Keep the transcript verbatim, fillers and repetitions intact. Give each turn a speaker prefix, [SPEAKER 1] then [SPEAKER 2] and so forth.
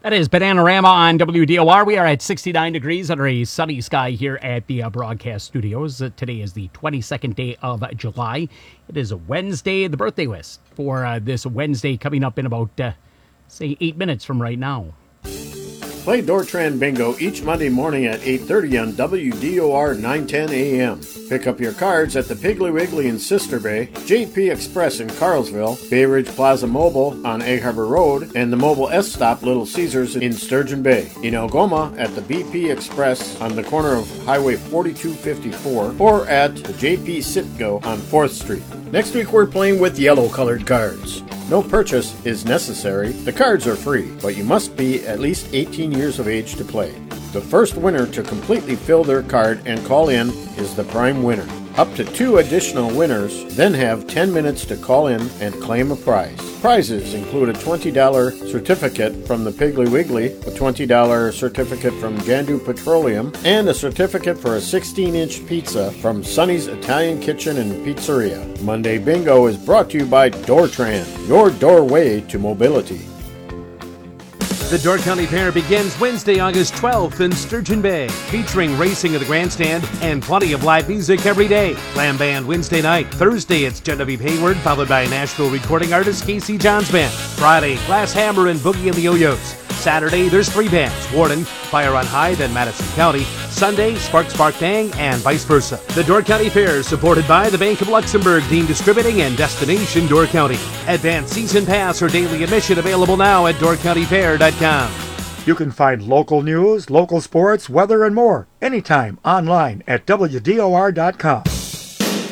[SPEAKER 1] That is Bananarama on W D O R. We are at sixty-nine degrees under a sunny sky here at the uh, broadcast studios. Uh, today is the twenty-second day of July. It is a Wednesday, the birthday list for uh, this Wednesday coming up in about, uh, say, eight minutes from right now.
[SPEAKER 2] Play Dortran Bingo each Monday morning at eight thirty on W D O R nine ten A M. Pick up your cards at the Piggly Wiggly in Sister Bay, J P Express in Carlsville, Bay Ridge Plaza Mobile on Egg Harbor Road, and the Mobile S Stop Little Caesars in Sturgeon Bay. In Algoma at the B P Express on the corner of Highway forty-two fifty-four, or at the J P Sitco on fourth Street. Next week we're playing with yellow-colored cards. No purchase is necessary. The cards are free, but you must be at least eighteen years of age to play. The first winner to completely fill their card and call in is the prime winner. Up to two additional winners then have ten minutes to call in and claim a prize. Prizes include a twenty dollars certificate from the Piggly Wiggly, a twenty dollars certificate from Gandu Petroleum, and a certificate for a sixteen inch pizza from Sonny's Italian Kitchen and Pizzeria. Monday Bingo is brought to you by Dortran, your doorway to mobility.
[SPEAKER 3] The Door County Fair begins Wednesday, August twelfth in Sturgeon Bay, featuring racing of the grandstand and plenty of live music every day. Glam Band Wednesday night. Thursday, it's Genevieve Hayward, followed by Nashville recording artist Casey Johns Band. Friday, Glass Hammer and Boogie and the Yo-Yos. Saturday, there's three bands, Warden, Fire on High, then Madison County. Sunday, Spark Spark Dang, and vice versa. The Door County Fair is supported by the Bank of Luxembourg, Dean Distributing, and Destination Door County. Advanced season pass or daily admission available now at door county fair dot com.
[SPEAKER 4] You can find local news, local sports, weather, and more anytime online at W D O R dot com.